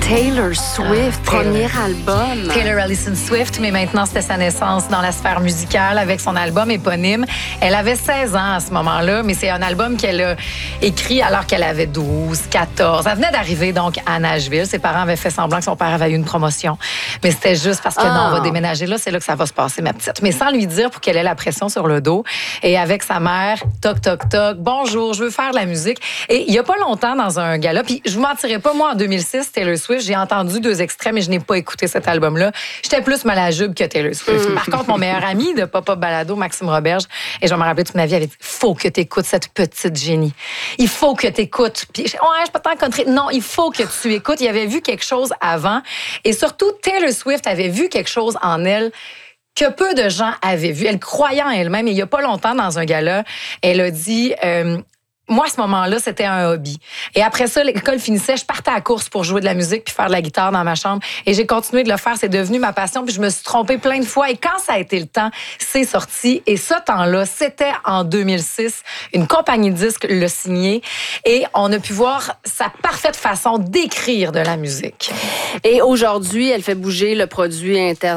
Taylor Swift, premier album. Taylor Allison Swift, mais maintenant, c'était sa naissance dans la sphère musicale avec son album éponyme. Elle avait 16 ans à ce moment-là, mais c'est un album qu'elle a écrit alors qu'elle avait 12, 14. Elle venait d'arriver donc à Nashville. Ses parents avaient fait semblant que son père avait eu une promotion. Mais c'était juste parce que non, on va déménager là, c'est là que ça va se passer, ma petite. Mais sans lui dire pour qu'elle ait la pression sur le dos. Et avec sa mère, toc, toc, toc, bonjour, je veux faire de la musique. Et il y a pas longtemps, dans un gala, puis je vous mentirais pas, moi, en 2006, Taylor Swift, j'ai entendu 2 extraits, mais je n'ai pas écouté cet album-là. J'étais plus malajube que Taylor Swift. Par contre, mon meilleur ami de Pop-Up Balado, Maxime Roberge, et je vais me rappeler toute ma vie, avait dit, faut que tu écoutes cette petite génie. Il faut que tu écoutes. Puis, ouais, je suis pas tant country. Non, il faut que tu écoutes. Il avait vu quelque chose avant. Et surtout, Taylor Swift avait vu quelque chose en elle que peu de gens avaient vu. Elle croyait en elle-même. Et il y a pas longtemps, dans un gala, elle a dit... moi, à ce moment-là, c'était un hobby. Et après ça, l'école finissait, je partais à la course pour jouer de la musique puis faire de la guitare dans ma chambre. Et j'ai continué de le faire. C'est devenu ma passion. Puis je me suis trompée plein de fois. Et quand ça a été le temps, c'est sorti. Et ce temps-là, c'était en 2006. Une compagnie de disques l'a signé. Et on a pu voir sa parfaite façon d'écrire de la musique. Et aujourd'hui, elle fait bouger le produit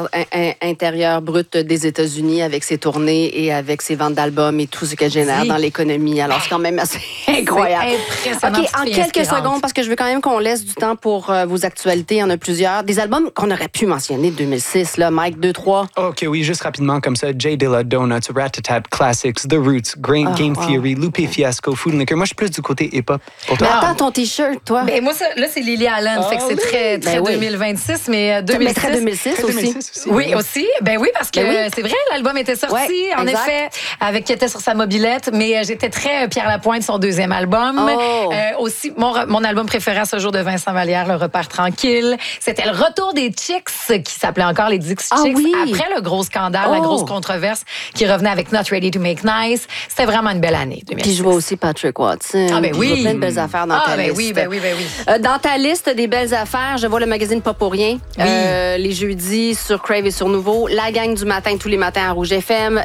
intérieur brut des États-Unis avec ses tournées et avec ses ventes d'albums et tout ce qu'elle génère dans l'économie. Alors, c'est quand même assez incroyable. C'est impressionnant. OK, en quelques secondes, parce que je veux quand même qu'on laisse du temps pour vos actualités. Il y en a plusieurs. Des albums qu'on aurait pu mentionner de 2006, là, Mike, 2, 3. OK, oui, juste rapidement comme ça. Jay Dilla, Donuts, Rat-a-tat, Classics, The Roots, Game Theory, Lupe Fiasco, Food and Liquor. Moi, je suis plus du côté hip-hop. Pour toi? Mais attends, ton T-shirt, toi. Ben, moi, ça, là, c'est Lily Allen. Fait que c'est très 2026, mais 2006. Mais très 2006 aussi. Oui, aussi. Ben oui, parce que c'est vrai, l'album était sorti, en effet, qui était sur sa mobilette, mais j'étais très Pierre Lapointe, son deuxième album. Aussi, mon album préféré à ce jour de Vincent Vallière, Le Repère tranquille. C'était le retour des Chicks, qui s'appelait encore les Dixie Chicks, après le gros scandale, la grosse controverse, qui revenait avec Not Ready to Make Nice. C'était vraiment une belle année, 2006. Puis je vois aussi Patrick Watson. Ah, ben oui. Je vois plein de belles affaires dans ta liste. Oui. Dans ta liste des belles affaires, je vois le magazine Pas pour rien. Les jeudis sur Crave et sur Nouveau. La gang du matin, tous les matins à Rouge FM.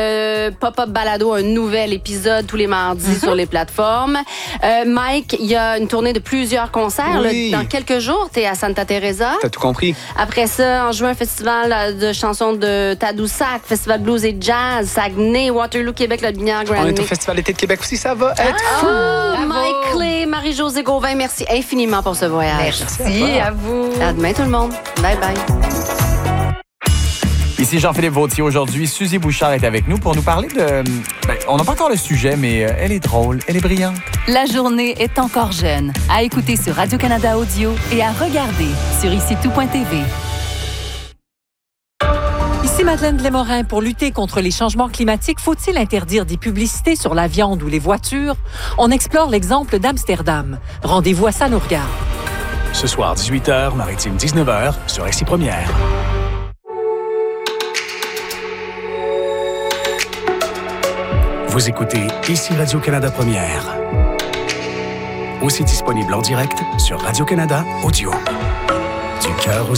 Le Pop-Up Balado, un nouvel épisode tous les mardis sur les plateformes. Mike, il y a une tournée de plusieurs concerts. Oui. Dans quelques jours, tu es à Santa Teresa. T'as tout compris. Après ça, en juin, festival de chansons de Tadoussac, festival blues et jazz, Saguenay, Waterloo, Québec, le Binière, Grand On est Mix. au Festival d'été de Québec aussi, ça va être fou. Mike Clé, Marie-Josée Gauvin, merci infiniment pour ce voyage. Merci à vous. À demain tout le monde. Bye bye. Ici Jean-Philippe Vautier. Aujourd'hui, Suzy Bouchard est avec nous pour nous parler de... on n'a pas encore le sujet, mais elle est drôle, elle est brillante. La journée est encore jeune. À écouter sur Radio-Canada Audio et à regarder sur icitout.tv. Ici Madeleine Desmorin. Pour lutter contre les changements climatiques, faut-il interdire des publicités sur la viande ou les voitures? On explore l'exemple d'Amsterdam. Rendez-vous à Ça nous regarde. Ce soir, 18h, Maritime 19h, sur Ici Première. Vous écoutez Ici Radio-Canada Première. Aussi disponible en direct sur Radio-Canada Audio. Du cœur aux